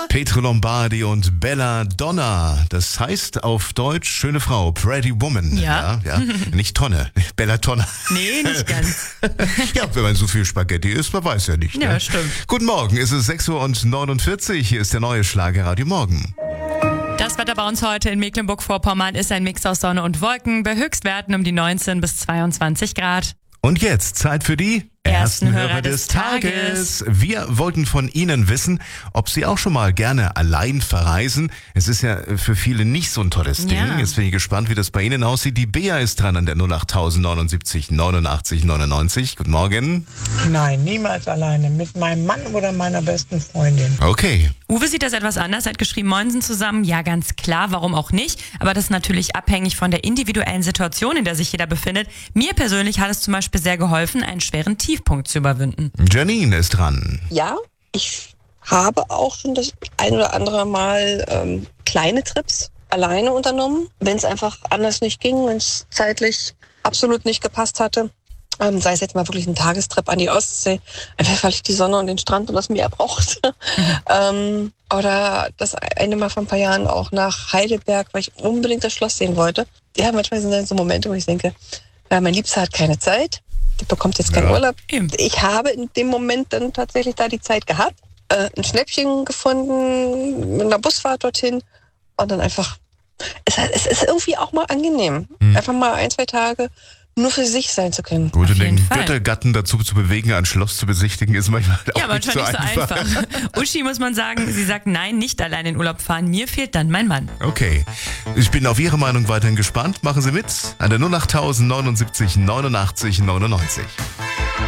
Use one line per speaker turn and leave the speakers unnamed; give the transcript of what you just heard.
Pietro Lombardi und Bella Donna. Das heißt auf Deutsch schöne Frau, Pretty Woman.
Ja.
Nicht Tonne, Bella Donna.
Nee, nicht ganz.
Ja, wenn man so viel Spaghetti isst, man weiß ja nicht. Ne?
Ja, stimmt.
Guten Morgen, es ist 6:49 Uhr. Hier ist der neue Schlagerradio Morgen.
Das Wetter bei uns heute in Mecklenburg-Vorpommern ist ein Mix aus Sonne und Wolken bei Höchstwerten um die 19 bis 22 Grad.
Und jetzt Zeit für die ersten Hörer des Tages. Wir wollten von Ihnen wissen, ob Sie auch schon mal gerne allein verreisen. Es ist ja für viele nicht so ein tolles Ding.
Ja.
Jetzt bin ich gespannt, wie das bei Ihnen aussieht. Die Bea ist dran an der 08000 79 89 99. Guten Morgen.
Nein, niemals alleine. Mit meinem Mann oder meiner besten Freundin.
Okay.
Uwe sieht das etwas anders, er hat geschrieben, Moinsen zusammen. Ja, ganz klar, warum auch nicht. Aber das ist natürlich abhängig von der individuellen Situation, in der sich jeder befindet. Mir persönlich hat es zum Beispiel sehr geholfen, einen schweren Tiefpunkt zu überwinden.
Janine ist dran.
Ja, ich habe auch schon das ein oder andere Mal kleine Trips alleine unternommen, wenn es einfach anders nicht ging, wenn es zeitlich absolut nicht gepasst hatte. Sei es jetzt mal wirklich ein Tagestrip an die Ostsee, einfach weil ich die Sonne und den Strand und das Meer brauchte. Oder das eine Mal vor ein paar Jahren auch nach Heidelberg, weil ich unbedingt das Schloss sehen wollte. Ja, manchmal sind dann so Momente, wo ich denke, mein Liebster hat keine Zeit, der bekommt jetzt keinen Urlaub.
Eben.
Ich habe in dem Moment dann tatsächlich da die Zeit gehabt, ein Schnäppchen gefunden, mit einer Busfahrt dorthin und dann einfach, es ist irgendwie auch mal angenehm, einfach mal 1-2 Tage nur für sich sein zu können.
Gut,
Auf
und den
jeden Fall.
Göttergatten dazu zu bewegen, ein Schloss zu besichtigen, ist manchmal auch
Ja,
nicht
manchmal
so
nicht so
einfach.
einfach. Uschi muss man sagen, sie sagt nein, nicht allein in Urlaub fahren. Mir fehlt dann mein Mann.
Okay, ich bin auf Ihre Meinung weiterhin gespannt. Machen Sie mit an der 08000 79 89 99.